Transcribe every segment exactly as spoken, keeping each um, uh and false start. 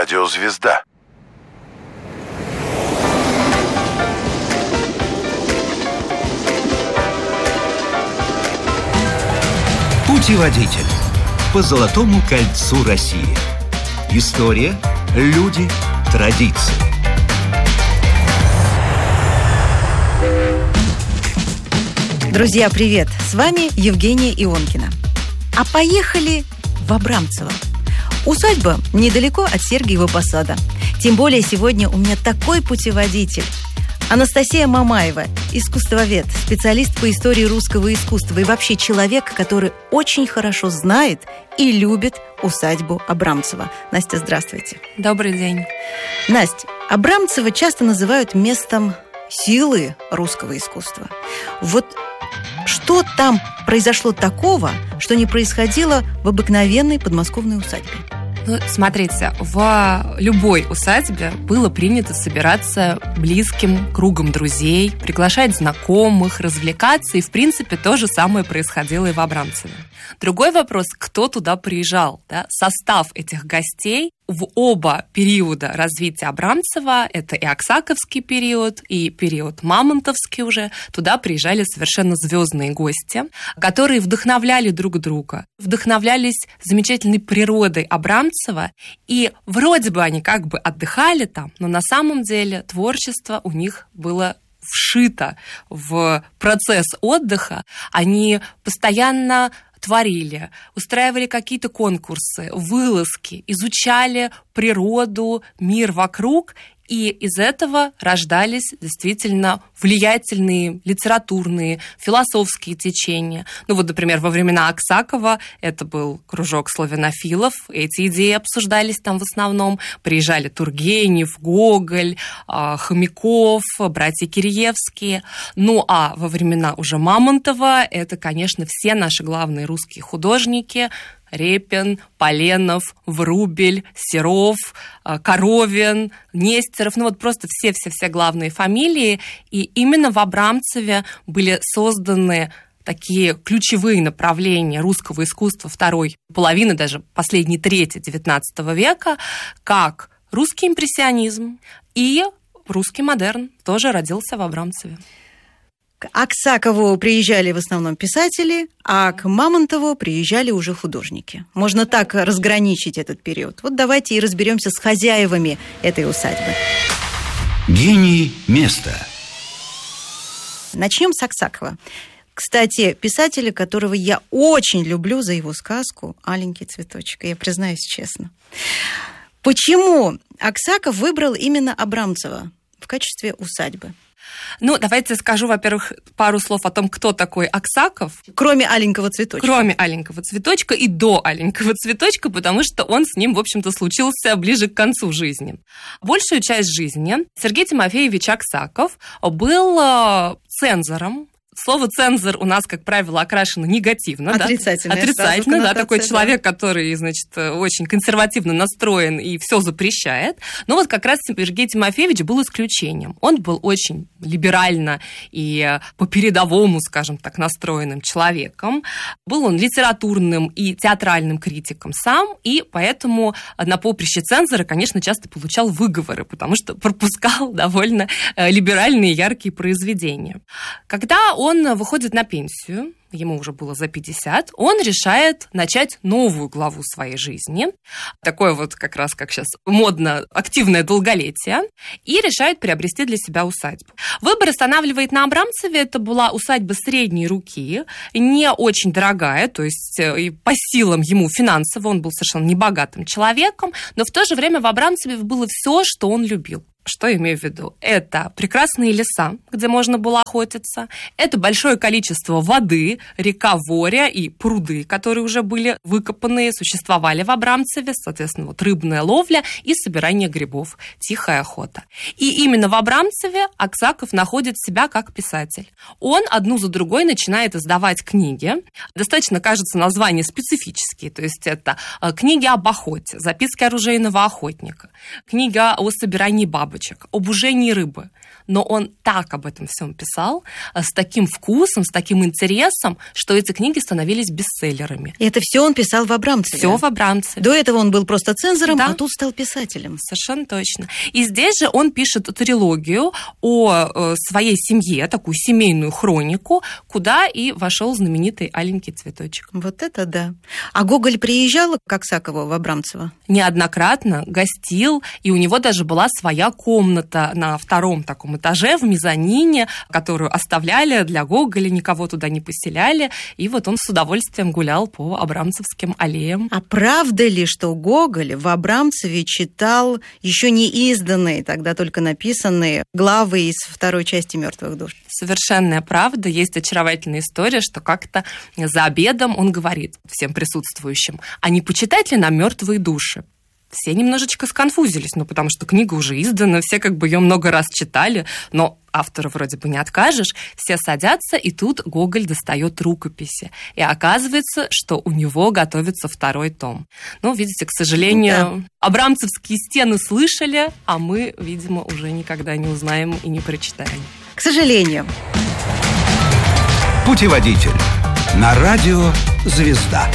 Радиозвезда. Путеводитель по Золотому кольцу России. История, люди, традиции. Друзья, привет! С вами Евгения Ионкина. А поехали в Абрамцево. Усадьба недалеко от Сергиева Посада. Тем более сегодня у меня такой путеводитель. Анастасия Мамаева, искусствовед, специалист по истории русского искусства и вообще человек, который очень хорошо знает и любит усадьбу Абрамцева. Настя, здравствуйте. Добрый день. Настя, Абрамцево часто называют местом силы русского искусства. Вот что там произошло такого, что не происходило в обыкновенной подмосковной усадьбе? Ну, смотрите, в любой усадьбе было принято собираться близким кругом друзей, приглашать знакомых, развлекаться, и, в принципе, то же самое происходило и в Абрамцеве. Другой вопрос, кто туда приезжал, да? Состав этих гостей в оба периода развития Абрамцева, это и Аксаковский период, и период Мамонтовский уже, туда приезжали совершенно звездные гости, которые вдохновляли друг друга, вдохновлялись замечательной природой Абрамцева, и вроде бы они как бы отдыхали там, но на самом деле творчество у них было вшито в процесс отдыха, они постоянно творили, устраивали какие-то конкурсы, вылазки, изучали природу, мир вокруг, и из этого рождались действительно влиятельные литературные, философские течения. Ну вот, например, во времена Аксакова это был кружок славянофилов, эти идеи обсуждались там в основном. Приезжали Тургенев, Гоголь, Хомяков, братья Киреевские. Ну а во времена уже Мамонтова это, конечно, все наши главные русские художники: Репин, Поленов, Врубель, Серов, Коровин, Нестеров, ну вот просто все-все-все главные фамилии. И именно в Абрамцеве были созданы такие ключевые направления русского искусства второй половины, даже последней трети девятнадцатого века, как русский импрессионизм и русский модерн, тоже родился в Абрамцеве. К Аксакову приезжали в основном писатели, а к Мамонтову приезжали уже художники. Можно так разграничить этот период. Вот давайте и разберемся с хозяевами этой усадьбы. Гений места. Начнем с Аксакова. Кстати, писателя, которого я очень люблю за его сказку «Аленький цветочек», я признаюсь честно. Почему Аксаков выбрал именно Абрамцево в качестве усадьбы? Ну, давайте скажу, во-первых, пару слов о том, кто такой Аксаков. Кроме аленького цветочка. Кроме аленького цветочка и до аленького цветочка, потому что он с ним, в общем-то, случился ближе к концу жизни. Большую часть жизни Сергей Тимофеевич Аксаков был цензором. Слово «цензор» у нас, как правило, окрашено негативно. Отрицательно. Да? Отрицательно, да, такой человек, который, значит, очень консервативно настроен и все запрещает. Но вот как раз Сергей Тимофеевич был исключением. Он был очень либерально и по-передовому, скажем так, настроенным человеком. Был он литературным и театральным критиком сам, и поэтому на поприще цензора, конечно, часто получал выговоры, потому что пропускал довольно либеральные яркие произведения. Когда он Он выходит на пенсию, ему уже было за пятьдесят, он решает начать новую главу своей жизни, такое вот как раз, как сейчас модно, активное долголетие, и решает приобрести для себя усадьбу. Выбор останавливает на Абрамцеве, это была усадьба средней руки, не очень дорогая, то есть и по силам ему финансово, он был совершенно небогатым человеком, но в то же время в Абрамцеве было все, что он любил. Что имею в виду? Это прекрасные леса, где можно было охотиться. Это большое количество воды, река Воря и пруды, которые уже были выкопаны, существовали в Абрамцеве. Соответственно, вот рыбная ловля и собирание грибов, тихая охота. И именно в Абрамцеве Аксаков находит себя как писатель. Он одну за другой начинает издавать книги. Достаточно, кажется, названия специфические. То есть это книги об охоте, записки оружейного охотника, книга о собирании бабочек, об ужении рыбы. но он так об этом всем писал, с таким вкусом, с таким интересом, что эти книги становились бестселлерами. И это все он писал в Абрамцеве? Все в Абрамцеве. До этого он был просто цензором, да. а тут стал писателем. Совершенно точно. И здесь же он пишет трилогию о своей семье, такую семейную хронику, куда и вошел знаменитый «Аленький цветочек». Вот это да. А Гоголь приезжал к Аксакову в Абрамцево? Неоднократно гостил, и у него даже была своя комната на втором таком этаже в мезонине, которую оставляли для Гоголя, никого туда не поселяли, и вот он с удовольствием гулял по абрамцевским аллеям. А правда ли, что Гоголь в Абрамцеве читал еще не изданные, тогда только написанные главы из второй части «Мертвых душ»? Совершенная правда. Есть очаровательная история, что как-то за обедом он говорит всем присутствующим: а не почитать ли нам «Мертвые души»? Все немножечко сконфузились, ну, потому что книга уже издана, все как бы ее много раз читали, но автора вроде бы не откажешь. Все садятся, и тут Гоголь достает рукописи. И оказывается, что у него готовится второй том. Ну, видите, к сожалению, да. Абрамцевские стены слышали, а мы, видимо, уже никогда не узнаем и не прочитаем. К сожалению. Путеводитель. На радио «Звезда».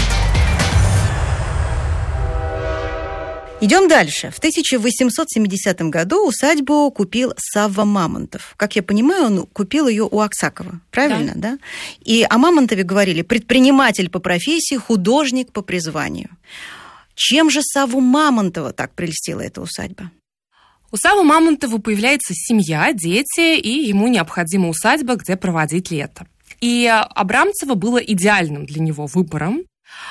Идем дальше. В тысяча восемьсот семидесятом году усадьбу купил Савва Мамонтов. Как я понимаю, он купил ее у Аксакова. Правильно, да? да? И о Мамонтове говорили: предприниматель по профессии, художник по призванию. Чем же Савву Мамонтова так прельстила эта усадьба? У Саввы Мамонтова появляется семья, дети, и ему необходима усадьба, где проводить лето. И Абрамцево было идеальным для него выбором,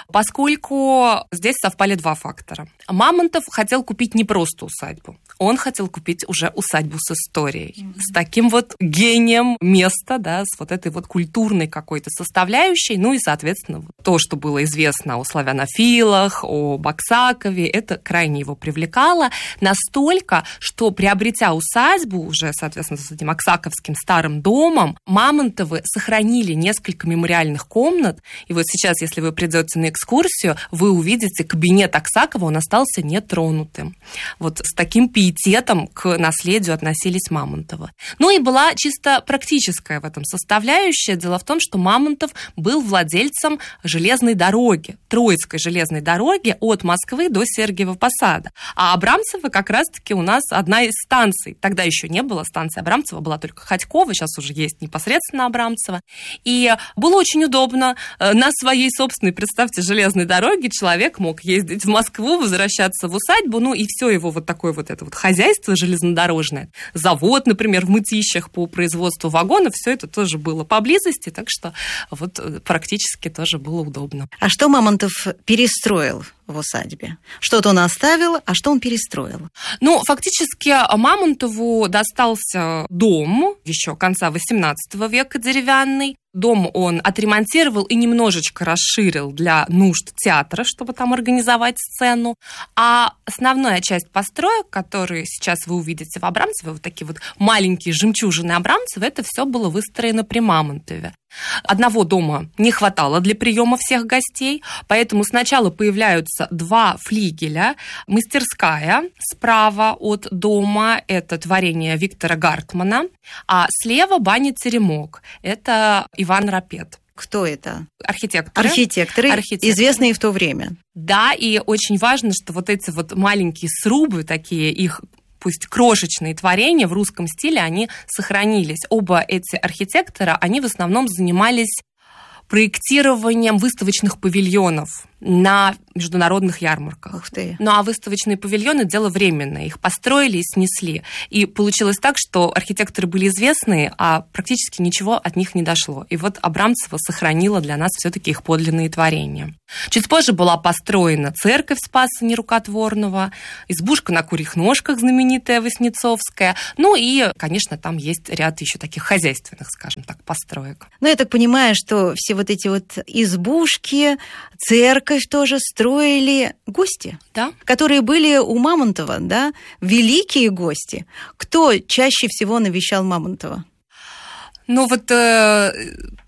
поскольку здесь совпали два фактора. Мамонтов хотел купить не просто усадьбу, он хотел купить уже усадьбу с историей, mm-hmm. с таким вот гением места, да, с вот этой вот культурной какой-то составляющей, ну и, соответственно, то, что было известно о славянофилах, о Аксакове, это крайне его привлекало, настолько, что, приобретя усадьбу уже, соответственно, с этим аксаковским старым домом, Мамонтовы сохранили несколько мемориальных комнат, и вот сейчас, если вы придете на экскурсию, вы увидите кабинет Аксакова, он остался нетронутым. Вот с таким пиететом к наследию относились Мамонтовы. Ну и была чисто практическая в этом составляющая. Дело в том, что Мамонтов был владельцем железной дороги, Троицкой железной дороги от Москвы до Сергиева Посада. А Абрамцево как раз-таки у нас одна из станций. Тогда еще не было станции Абрамцева, была только Ходькова, сейчас уже есть непосредственно Абрамцево. И было очень удобно на своей собственной, представьте, железной дороге человек мог ездить в Москву, возвращаться в усадьбу, ну и все его вот такое вот это вот хозяйство железнодорожное, завод, например, в Мытищах по производству вагонов, все это тоже было поблизости, так что вот практически тоже было удобно. А что Мамонтов перестроил в усадьбе? Что-то он оставил, а что он перестроил? Ну, фактически Мамонтову достался дом еще конца восемнадцатого века деревянный. Дом он отремонтировал и немножечко расширил для нужд театра, чтобы там организовать сцену. А основная часть построек, которые сейчас вы увидите в Абрамцеве, вот такие вот маленькие жемчужины Абрамцева, это все было выстроено при Мамонтове. Одного дома не хватало для приема всех гостей, поэтому сначала появляются два флигеля. Мастерская справа от дома – это творение Виктора Гартмана, а слева баня-теремок – это Иван Рапет. Кто это? Архитекторы. Архитекторы, Архитекторы, известные в то время. Да, и очень важно, что вот эти вот маленькие срубы, такие их пусть крошечные творения в русском стиле, они сохранились. Оба эти архитектора, они в основном занимались проектированием выставочных павильонов на международных ярмарках. Ух ты. Ну а выставочные павильоны – дело временное. Их построили и снесли. И получилось так, что архитекторы были известные, а практически ничего от них не дошло. И вот Абрамцево сохранила для нас все-таки их подлинные творения. Чуть позже была построена церковь Спаса Нерукотворного, избушка на курьих ножках знаменитая Воснецовская. Ну и, конечно, там есть ряд еще таких хозяйственных, скажем так, построек. Ну, я так понимаю, что все вот эти вот избушки, церковь тоже строили гости, да, которые были у Мамонтова, да, великие гости. Кто чаще всего навещал Мамонтова? Ну вот... Э...